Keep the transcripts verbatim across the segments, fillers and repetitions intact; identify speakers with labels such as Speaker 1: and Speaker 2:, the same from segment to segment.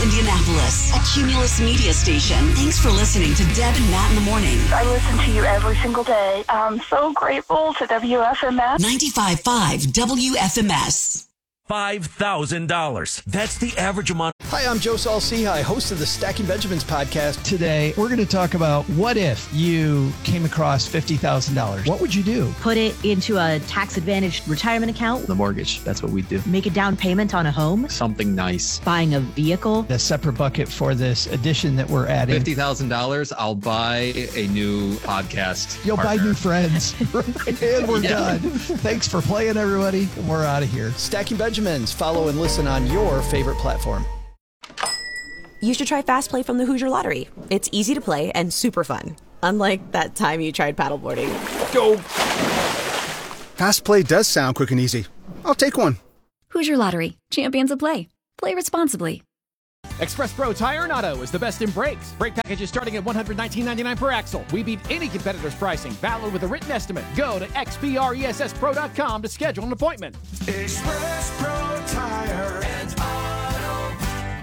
Speaker 1: Indianapolis, a Cumulus media station. Thanks for listening to Deb and Matt in the morning.
Speaker 2: I listen to you every single day. I'm so grateful to W F M S.
Speaker 1: ninety-five point five W F M S.
Speaker 3: five thousand dollars. That's the average amount.
Speaker 4: Hi, I'm Joe Saul-Sehy, host of the Stacking Benjamins podcast.
Speaker 5: Today, we're going to talk about what if you came across fifty thousand dollars. What would you do?
Speaker 6: Put it into a tax-advantaged retirement account.
Speaker 7: The mortgage, that's what we do.
Speaker 6: Make a down payment on a home.
Speaker 7: Something nice.
Speaker 6: Buying a vehicle.
Speaker 5: A separate bucket for this addition that we're adding.
Speaker 7: fifty thousand dollars, I'll buy a new podcast
Speaker 5: You'll
Speaker 7: partner.
Speaker 5: buy new friends. And we're
Speaker 7: Yeah.
Speaker 5: done. Thanks for playing, everybody. We're out of here.
Speaker 4: Stacking Benjamins. Follow and listen on your favorite platform.
Speaker 8: You should try Fast Play from the Hoosier Lottery. It's easy to play and super fun. Unlike that time you tried paddleboarding.
Speaker 9: Go! Fast Play does sound quick and easy. I'll take one.
Speaker 10: Hoosier Lottery. Champions of play. Play responsibly.
Speaker 11: Express Pro Tire and Auto is the best in brakes. Brake packages starting at one hundred nineteen ninety-nine per axle. We beat any competitor's pricing. Valid with a written estimate. Go to x p r e s s pro dot com to schedule an appointment.
Speaker 12: Express Pro Tire and Auto.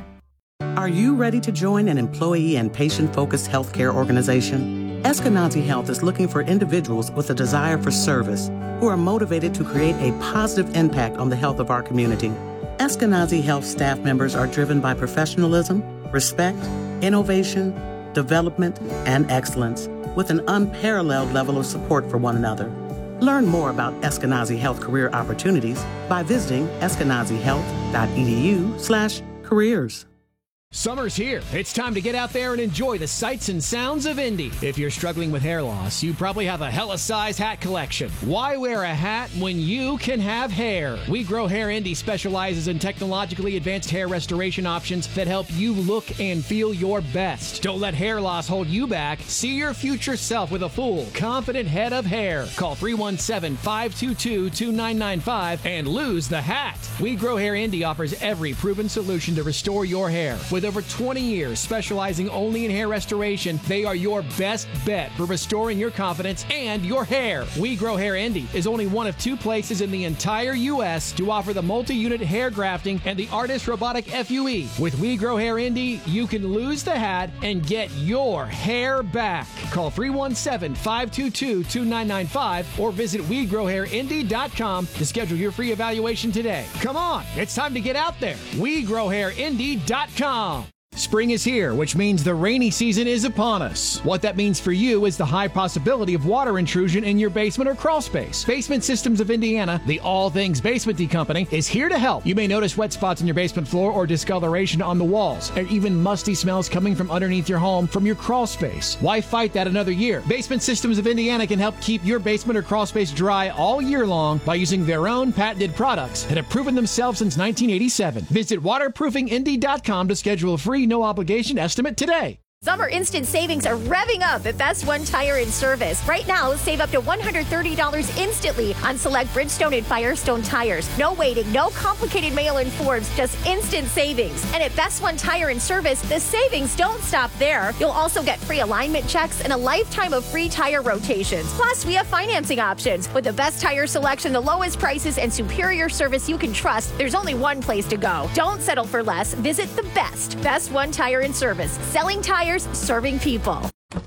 Speaker 13: Are you ready to join an employee and patient-focused healthcare organization? Eskenazi Health is looking for individuals with a desire for service who are motivated to create a positive impact on the health of our community. Eskenazi Health staff members are driven by professionalism, respect, innovation, development, and excellence, with an unparalleled level of support for one another. Learn more about Eskenazi Health career opportunities by visiting eskenazi health dot e d u slash careers.
Speaker 11: Summer's here. It's time to get out there and enjoy the sights and sounds of Indy. If you're struggling with hair loss, you probably have a hella size hat collection. Why wear a hat when you can have hair? We Grow Hair Indy specializes in technologically advanced hair restoration options that help you look and feel your best. Don't let hair loss hold you back. See your future self with a full, confident head of hair. Call three one seven, five two two, two nine nine five and lose the hat. We Grow Hair Indy offers every proven solution to restore your hair. With over twenty years specializing only in hair restoration, they are your best bet for restoring your confidence and your hair. We Grow Hair Indy is only one of two places in the entire U S to offer the multi-unit hair grafting and the Artist Robotic F U E. With We Grow Hair Indy, you can lose the hat and get your hair back. Call three one seven, five two two, two nine nine five or visit we grow hair indy dot com to schedule your free evaluation today. Come on, it's time to get out there. we grow hair indy dot com. Spring is here, which means the rainy season is upon us. What that means for you is the high possibility of water intrusion in your basement or crawl space. Basement Systems of Indiana, the all things basement-y company, is here to help. You may notice wet spots in your basement floor or discoloration on the walls, and even musty smells coming from underneath your home from your crawl space. Why fight that another year? Basement Systems of Indiana can help keep your basement or crawl space dry all year long by using their own patented products that have proven themselves since nineteen eighty-seven. Visit waterproofing indy dot com to schedule a free no obligation estimate today.
Speaker 14: Summer instant savings are revving up at Best One Tire and Service. Right now, save up to one hundred thirty dollars instantly on select Bridgestone and Firestone tires. No waiting, no complicated mail-in forms, just instant savings. And at Best One Tire and Service, the savings don't stop there. You'll also get free alignment checks and a lifetime of free tire rotations. Plus, we have financing options. With the best tire selection, the lowest prices, and superior service you can trust, there's only one place to go. Don't settle for less. Visit the best. Best One Tire and Service. Selling tires, serving people.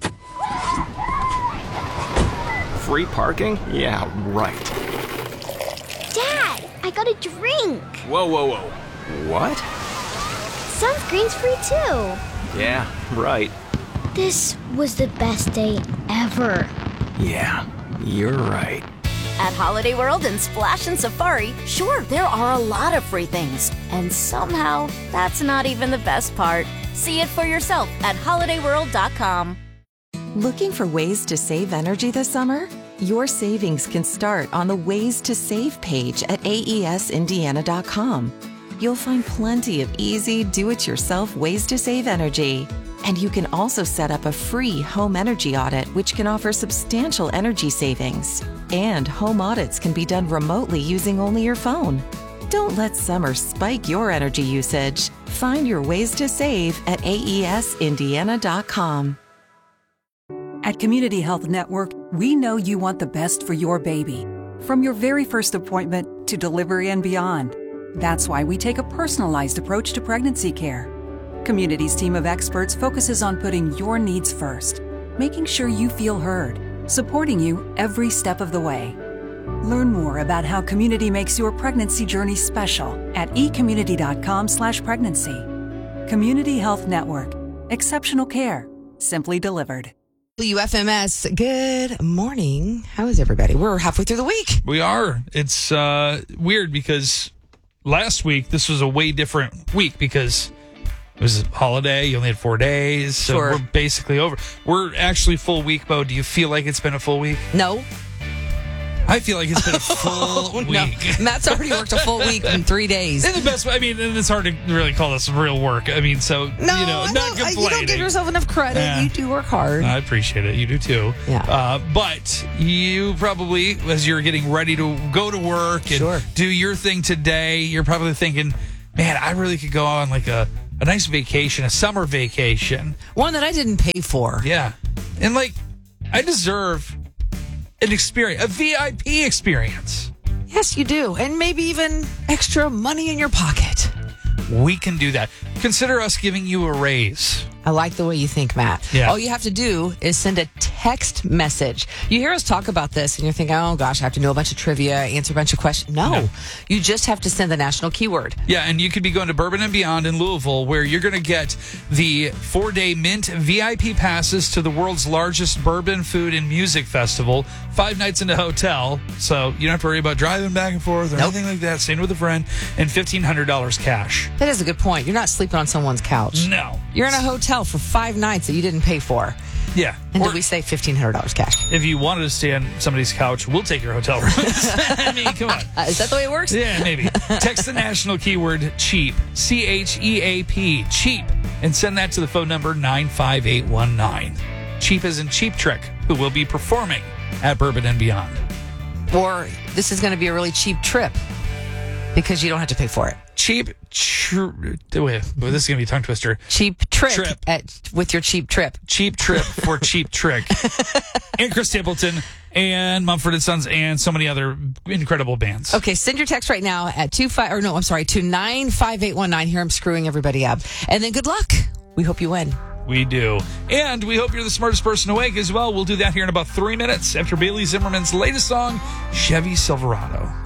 Speaker 15: Free parking? Yeah, right.
Speaker 16: Dad, I got a drink.
Speaker 15: Whoa, whoa, whoa. What?
Speaker 16: Sunscreen's free too.
Speaker 15: Yeah, right.
Speaker 16: This was the best day ever.
Speaker 15: Yeah, you're right.
Speaker 17: At Holiday World and Splash and Safari, sure, there are a lot of free things. And somehow, that's not even the best part. See it for yourself at holiday world dot com.
Speaker 18: Looking for ways to save energy this summer? Your savings can start on the Ways to Save page at A E S indiana dot com. You'll find plenty of easy, do-it-yourself ways to save energy. And you can also set up a free home energy audit, which can offer substantial energy savings. And home audits can be done remotely using only your phone. Don't let summer spike your energy usage. Find your ways to save at A E S indiana dot com.
Speaker 19: At Community Health Network, we know you want the best for your baby. From your very first appointment to delivery and beyond. That's why we take a personalized approach to pregnancy care. Community's team of experts focuses on putting your needs first, making sure you feel heard, supporting you every step of the way. Learn more about how Community makes your pregnancy journey special at ecommunity.com slash pregnancy. Community Health Network. Exceptional care. Simply delivered.
Speaker 20: W F M S, good morning. How is everybody? We're halfway through the week.
Speaker 21: We are. It's uh, weird because last week, this was a way different week because it was a holiday. You only had four days. So
Speaker 20: Sure.
Speaker 21: we're basically over. We're actually full week mode. Do you feel like it's been a full week?
Speaker 20: No.
Speaker 21: I feel like it's been a full week.
Speaker 20: No. Matt's already worked a full week in three days.
Speaker 21: In the best way. I mean, and it's hard to really call this real work. I mean, so,
Speaker 20: No,
Speaker 21: you know,
Speaker 20: I
Speaker 21: not
Speaker 20: don't-
Speaker 21: complaining.
Speaker 20: you don't give yourself enough credit.
Speaker 21: Yeah.
Speaker 20: You do work hard.
Speaker 21: I appreciate it. You do too.
Speaker 20: Yeah.
Speaker 21: Uh, but you probably, as you're getting ready to go to work and
Speaker 20: Sure.
Speaker 21: do your thing today, you're probably thinking, man, I really could go on like a, a nice vacation, a summer vacation.
Speaker 20: One that I didn't pay for.
Speaker 21: Yeah. And like, I deserve an experience, a V I P experience.
Speaker 20: Yes, you do. And maybe even extra money in your pocket.
Speaker 21: We can do that. Consider us giving you a raise.
Speaker 20: I like the way you think, Matt.
Speaker 21: Yeah.
Speaker 20: All you have to do is send a text message. You hear us talk about this and you're thinking, oh gosh, I have to know a bunch of trivia, answer a bunch of questions. No,
Speaker 21: No.
Speaker 20: You just have to send the national keyword.
Speaker 21: Yeah, and you could be going to Bourbon and Beyond in Louisville, where you're going to get the four-day Mint V I P passes to the world's largest bourbon, food, and music festival. Five nights in a hotel, so you don't have to worry about driving back and forth or
Speaker 20: Nope.
Speaker 21: anything like that. Staying with a friend, and fifteen hundred dollars cash.
Speaker 20: That is a good point. You're not sleeping on someone's couch.
Speaker 21: No.
Speaker 20: You're in a hotel for five nights that you didn't pay for.
Speaker 21: Yeah.
Speaker 20: And
Speaker 21: Or
Speaker 20: did we say fifteen hundred dollars cash?
Speaker 21: if you wanted to stay on somebody's couch, we'll take your hotel room. I mean, come on.
Speaker 20: Uh, is that the way it works?
Speaker 21: Yeah, maybe. Text the national keyword CHEAP, C H E A P, CHEAP, and send that to the phone number nine five eight one nine. CHEAP is in Cheap Trick, who will be performing at Bourbon and Beyond.
Speaker 20: Or this is going to be a really cheap trip because you don't have to pay for it.
Speaker 21: Cheap, tr- wait, well, this is going to be a tongue twister.
Speaker 20: Cheap trick,
Speaker 21: Trip.
Speaker 20: At, with your cheap trip.
Speaker 21: Cheap Trip for Cheap Trick. And Chris Stapleton and Mumford and Sons and so many other incredible bands.
Speaker 20: Okay, send your text right now at two five or no, I'm sorry, to nine five eight one nine. Here I'm screwing everybody up. And then good luck. We hope you win.
Speaker 21: We do. And we hope you're the smartest person awake as well. We'll do that here in about three minutes after Bailey Zimmerman's latest song, Chevy Silverado.